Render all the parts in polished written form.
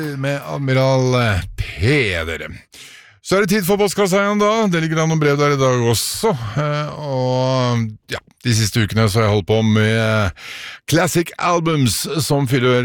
med Admiral Peder. Så det tid for postkassa igjen da. Det ligger an noen brev der i dag også. Og ja, de siste ukene så har jeg holdt på med Classic Albums som fyller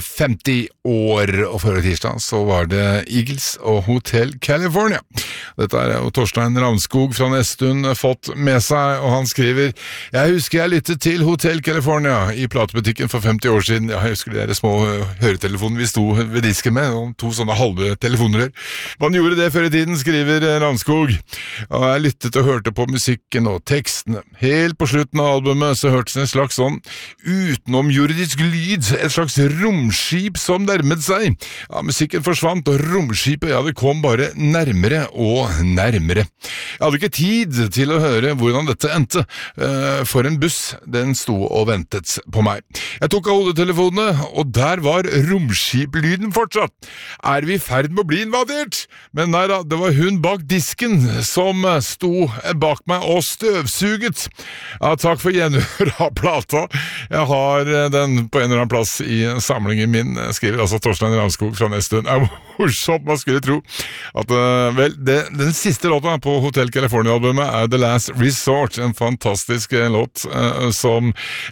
50 år. Og forrige tirsdag så var det Eagles og Hotel California. Dette er jo Torstein Ravnskog fra Nesttun fått med seg, og han skriver: Jeg husker jeg lyttet til Hotel California i platebutikken for 50 år siden. Jeg husker de der små høretelefonene vi sto ved disken med, og to sånne halve telefoner. Man gjorde det før i tiden, skriver Ravnskog. Og jeg lyttet og hørte på musikken og tekstene. Helt på slutten av albumet så hørtes en slags sånn utenomjordisk lyd, et slags romskip som nærmet seg. Ja, musikken forsvant, og romskipet, ja, det kom bare nærmere og nærmere. Jeg hadde ikke tid til å høre hvordan dette endte, for en buss, den sto og ventet på meg. Jeg tok av hodetelefonene, og der var romskiplyden fortsatt. Er vi i ferd med å bli invadert? Men nei da, det var hun bak disken som sto bak meg og støvsuget. Ja, takk for gjenhør av plata. Jeg har den på en eller annen plass i samlingen min, skriver altså Torstein Ravnskog fra Nesttun. Det er morsomt, man skulle tro at, vel, den siste låta på Hotel California-albumet er The Last Resort, en fantastisk låt som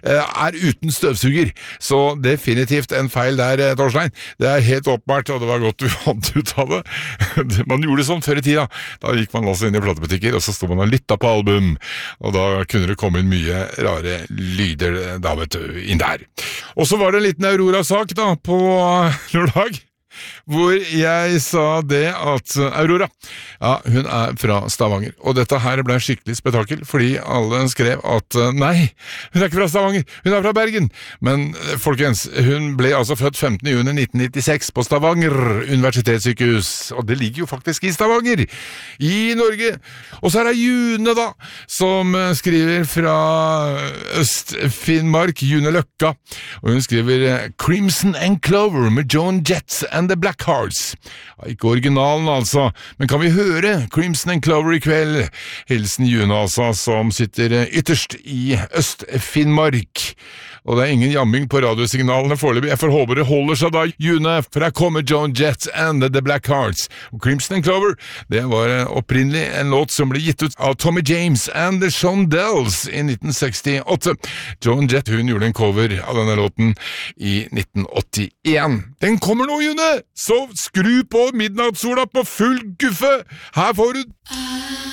er uten støvsuger. Så definitivt en feil der, Torstein. Det er helt oppmært, og det var godt du fant ut av det. Man gjorde det sånn før i tida. Da gikk man også inn i platebutikker, og så stod man og lytta på album, og da kunne det komme inn mye rare lyder da, vet du, inn der. Og så var det en liten Aurora-sak da, på lørdag, hvor jeg sa det at Aurora, ja, hun er fra Stavanger, og dette her ble skikkelig spektakel, fordi alle skrev at nei, hun er ikke fra Stavanger, hun er fra Bergen. Men folkens, hun ble altså født 15. juni 1996 på Stavanger universitetssykehus, og det ligger jo faktisk i Stavanger, i Norge. Og så er det June da, som skriver fra Øst-Finnmark, June Løkka, og hun skriver Crimson and Clover med Joan Jett and the Blackhearts. Ja, ikke originalen altså, men kan vi høre Crimson and Clover i kveld? Hilsen June altså, som sitter ytterst i Øst-Finnmark. Og det er ingen jamming på radiosignalene foreløpig. Jeg får håpe det holder seg da, June, for her kommer Joan Jett and the Blackhearts. Og Crimson and Clover, det var opprinnelig en låt som ble gitt ut av Tommy James and the Shondells i 1968. Joan Jett, hun gjorde en cover av denne låten i 1981. Den kommer nå, June! Så skru på midnattssola på full guffe! Her får du